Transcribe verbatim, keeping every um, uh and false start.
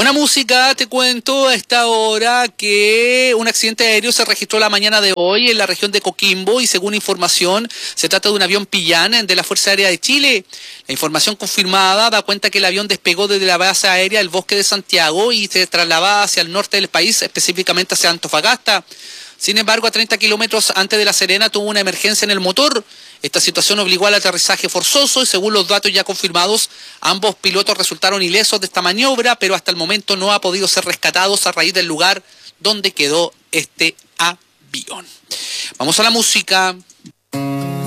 Buena música, te cuento a esta hora que un accidente aéreo se registró la mañana de hoy en la región de Coquimbo y según información se trata de un avión Pillán de la Fuerza Aérea de Chile. La información confirmada da cuenta que el avión despegó desde la base aérea del Bosque de Santiago y se trasladaba hacia el norte del país, específicamente hacia Antofagasta. Sin embargo, a treinta kilómetros antes de La Serena tuvo una emergencia en el motor. Esta situación obligó al aterrizaje forzoso y según los datos ya confirmados, ambos pilotos resultaron ilesos de esta maniobra, pero hasta el momento no ha podido ser rescatados a raíz del lugar donde quedó este avión. Vamos a la música.